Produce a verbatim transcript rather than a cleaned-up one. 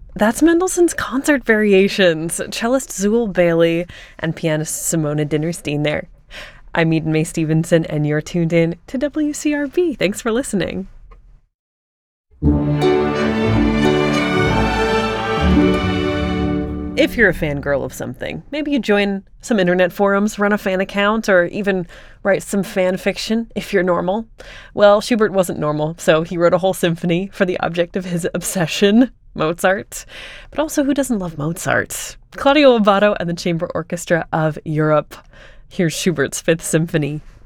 That's Mendelssohn's Concert Variations, cellist Zool Bailey and pianist Simona Dinnerstein there. I'm Eden Mae Stevenson, and you're tuned in to W C R B. Thanks for listening. If you're a fangirl of something, maybe you join some internet forums, run a fan account, or even write some fan fiction if you're normal. Well, Schubert wasn't normal, so he wrote a whole symphony for the object of his obsession, Mozart. But also, who doesn't love Mozart? Claudio Abbado and the Chamber Orchestra of Europe. Here's Schubert's Fifth Symphony.